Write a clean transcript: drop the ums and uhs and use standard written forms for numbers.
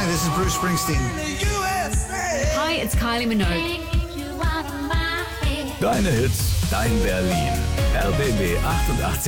this is Bruce Springsteen. Hi, it's Kylie Minogue. Deine Hits, dein Berlin. RBB 88.